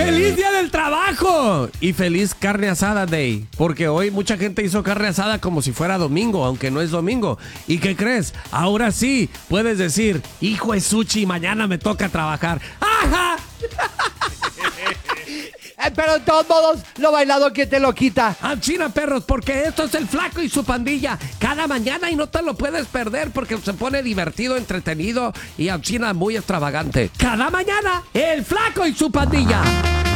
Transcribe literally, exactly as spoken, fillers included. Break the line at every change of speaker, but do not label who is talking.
¡Feliz Día del Trabajo! Y feliz Carne Asada Day. Porque hoy mucha gente hizo carne asada como si fuera domingo, aunque no es domingo. ¿Y qué crees? Ahora sí puedes decir, hijo de Suchi, mañana me toca trabajar. ¡Ajá!
Eh, pero de todos modos, lo bailado, ¿quién te lo quita?
Ah, China, perros, porque esto es el Flaco y su pandilla. Cada mañana y no te lo puedes perder porque se pone divertido, entretenido y a China muy extravagante. Cada mañana, el Flaco y su pandilla.